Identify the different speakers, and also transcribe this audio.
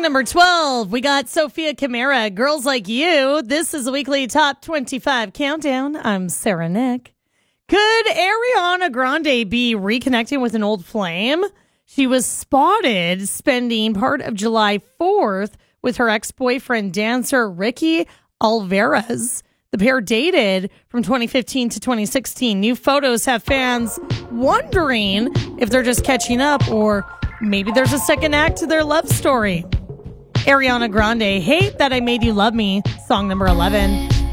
Speaker 1: number 12, we got Sophia Kamara, Girls Like You. This is the weekly top 25 countdown. I'm Sarah Nick. Could Ariana Grande be reconnecting with an old flame? She was spotted spending part of July 4th with her ex-boyfriend dancer Ricky Alvarez. The pair dated from 2015 to 2016. New photos have fans wondering if they're just catching up or maybe there's a second act to their love story. Ariana Grande, Hate That I Made You Love Me, song number 11.